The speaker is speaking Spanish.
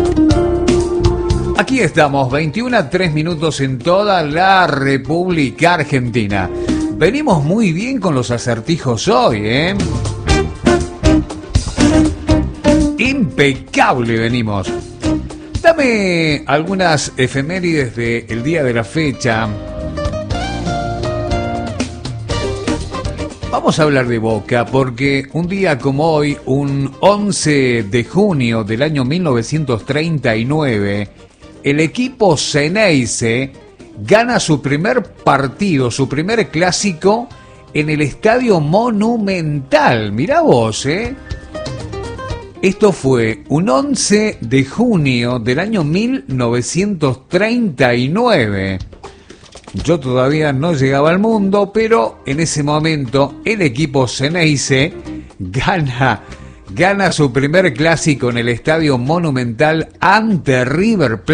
Aquí estamos, 21:03 en toda la República Argentina. Venimos muy bien con los acertijos hoy, ¿eh? Impecable venimos. Dame algunas efemérides del día de la fecha. Vamos a hablar de Boca porque un día como hoy, un 11 de junio del año 1939, el equipo Xeneize gana su primer partido, su primer clásico en el Estadio Monumental. Mirá vos, ¿eh? Esto fue un 11 de junio del año 1939. Yo todavía no llegaba al mundo, pero en ese momento el equipo Xeneize gana su primer clásico en el Estadio Monumental ante River Plate.